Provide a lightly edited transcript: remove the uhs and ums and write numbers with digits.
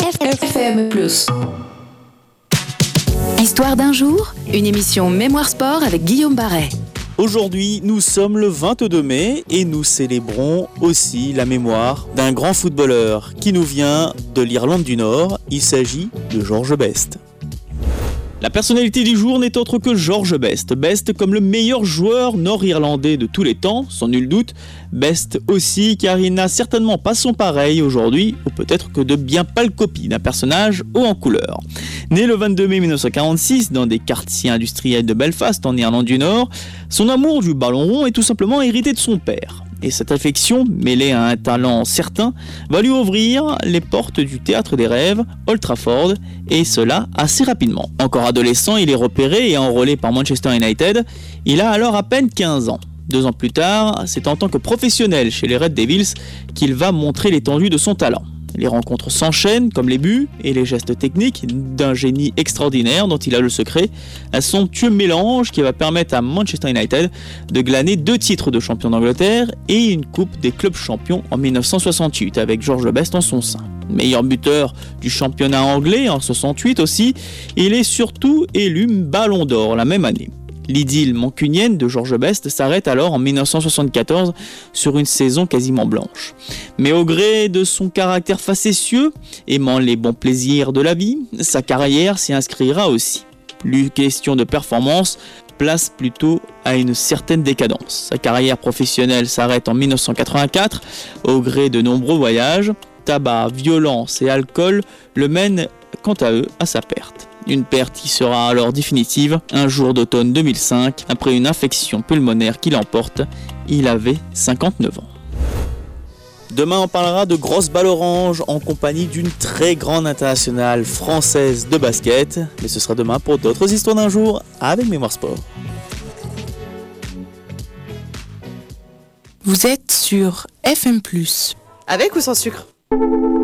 FM+. Histoire d'un jour, une émission Mémoire Sport avec Guillaume Barret. Aujourd'hui, nous sommes le 22 mai et nous célébrons aussi la mémoire d'un grand footballeur qui nous vient de l'Irlande du Nord. Il s'agit de George Best. La personnalité du jour n'est autre que George Best. Best comme le meilleur joueur nord-irlandais de tous les temps, sans nul doute. Best aussi car il n'a certainement pas son pareil aujourd'hui, ou peut-être que de bien pâles copies d'un personnage haut en couleur. Né le 22 mai 1946 dans des quartiers industriels de Belfast en Irlande du Nord, son amour du ballon rond est tout simplement hérité de son père. Et cette affection, mêlée à un talent certain, va lui ouvrir les portes du théâtre des rêves, Old Trafford, et cela assez rapidement. Encore adolescent, il est repéré et enrôlé par Manchester United. Il a alors à peine 15 ans. 2 ans plus tard, c'est en tant que professionnel chez les Red Devils qu'il va montrer l'étendue de son talent. Les rencontres s'enchaînent, comme les buts et les gestes techniques d'un génie extraordinaire dont il a le secret, un somptueux mélange qui va permettre à Manchester United de glaner 2 titres de champion d'Angleterre et une coupe des clubs champions en 1968 avec George Best en son sein. Meilleur buteur du championnat anglais en 68 aussi, il est surtout élu Ballon d'Or la même année. L'idylle mancunienne de George Best s'arrête alors en 1974 sur une saison quasiment blanche. Mais au gré de son caractère facétieux, aimant les bons plaisirs de la vie, sa carrière s'y inscrira aussi. Plus question de performance, place plutôt à une certaine décadence. Sa carrière professionnelle s'arrête en 1984 au gré de nombreux voyages. Tabac, violence et alcool le mènent quant à eux à sa perte. Une perte qui sera alors définitive un jour d'automne 2005, après une infection pulmonaire qui l'emporte. Il avait 59 ans. Demain, on parlera de grosses balles oranges en compagnie d'une très grande internationale française de basket. Mais ce sera demain pour d'autres histoires d'un jour avec Mémoire Sport. Vous êtes sur FM+. Avec ou sans sucre ?